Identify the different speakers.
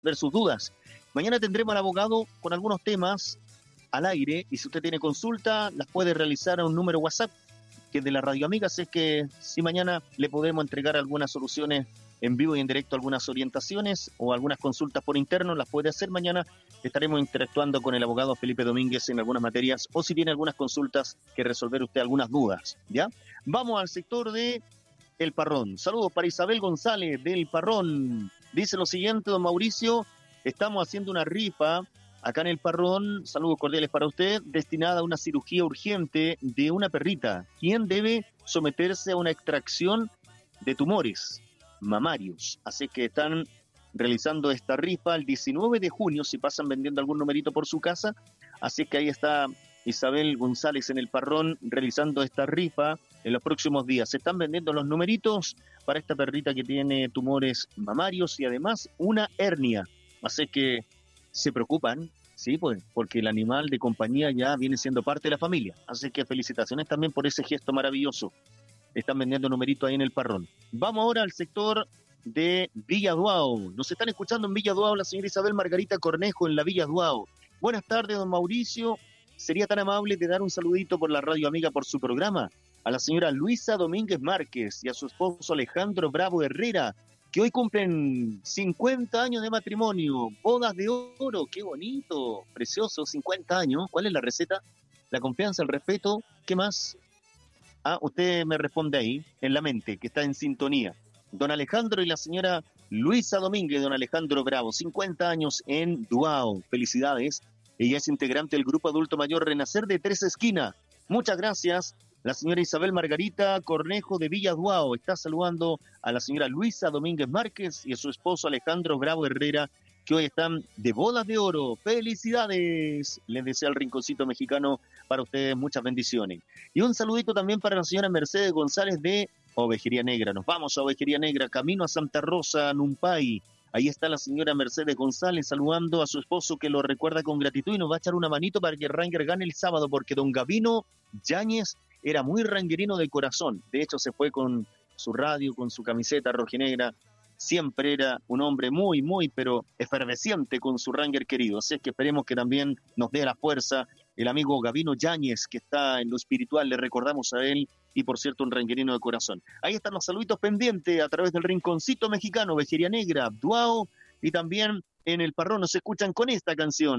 Speaker 1: resolver sus dudas. Mañana tendremos al abogado con algunos temas al aire y si usted tiene consulta, las puede realizar a un número WhatsApp que es de la Radio Amiga, así que si mañana le podemos entregar algunas soluciones en vivo y en directo, algunas orientaciones o algunas consultas por interno, las puede hacer mañana. Estaremos interactuando con el abogado Felipe Domínguez en algunas materias o si tiene algunas consultas que resolver usted, algunas dudas, ¿ya? Vamos al sector de El Parrón. Saludos para Isabel González del Parrón. Dice lo siguiente, don Mauricio, estamos haciendo una rifa acá en El Parrón, saludos cordiales para usted, destinada a una cirugía urgente de una perrita, quien debe someterse a una extracción de tumores mamarios. Así que están realizando esta rifa el 19 de junio, si pasan vendiendo algún numerito por su casa. Así que ahí está Isabel González en El Parrón realizando esta rifa en los próximos días. Se están vendiendo los numeritos para esta perrita que tiene tumores mamarios y además una hernia. Así que se preocupan, sí, pues, porque el animal de compañía ya viene siendo parte de la familia. Así que felicitaciones también por ese gesto maravilloso. Están vendiendo numeritos ahí en El Parrón. Vamos ahora al sector de Villa Duao. Nos están escuchando en Villa Duao la señora Isabel Margarita Cornejo en la Villa Duao. Buenas tardes, don Mauricio. ¿Sería tan amable de dar un saludito por la Radio Amiga por su programa? A la señora Luisa Domínguez Márquez y a su esposo Alejandro Bravo Herrera, que hoy cumplen 50 años de matrimonio, bodas de oro, qué bonito, precioso, 50 años. ¿Cuál es la receta? La confianza, el respeto, ¿qué más? Ah, usted me responde ahí, en la mente, que está en sintonía. Don Alejandro y la señora Luisa Domínguez, don Alejandro Bravo, 50 años en Duao. Felicidades. Ella es integrante del Grupo Adulto Mayor Renacer de Tres Esquinas. Muchas gracias. La señora Isabel Margarita Cornejo de Villa Duao está saludando a la señora Luisa Domínguez Márquez y a su esposo Alejandro Bravo Herrera, que hoy están de bodas de oro. ¡Felicidades! Les desea el Rinconcito Mexicano para ustedes, muchas bendiciones. Y un saludito también para la señora Mercedes González de Ovejería Negra. Nos vamos a Ovejería Negra, camino a Santa Rosa, Numpay. Ahí está la señora Mercedes González saludando a su esposo que lo recuerda con gratitud y nos va a echar una manito para que Ranger gane el sábado, porque don Gavino Yáñez era muy ranguerino de corazón. De hecho, se fue con su radio, con su camiseta rojinegra. Siempre era un hombre pero efervesciente con su Ranger querido. Así es que esperemos que también nos dé la fuerza el amigo Gavino Yáñez, que está en lo espiritual. Le recordamos a él y, por cierto, un ranguerino de corazón. Ahí están los saluditos pendientes a través del Rinconcito Mexicano, Vejería Negra, Duao y también en El Parrón nos escuchan con esta canción.